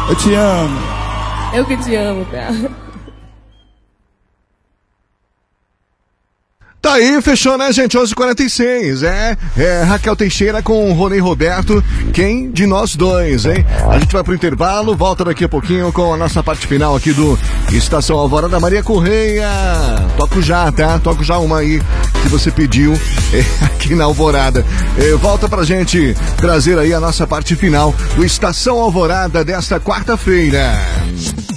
Eu te amo. Eu que te amo, cara. Tá aí, fechou, né, gente? 11h46, Raquel Teixeira com Rony Roberto, quem de nós dois, hein? A gente vai pro intervalo, volta daqui a pouquinho com a nossa parte final aqui do Estação Alvorada. Maria Correia, toco já, tá? Toco já uma aí que você pediu aqui na Alvorada. Volta pra gente trazer aí a nossa parte final do Estação Alvorada desta quarta-feira.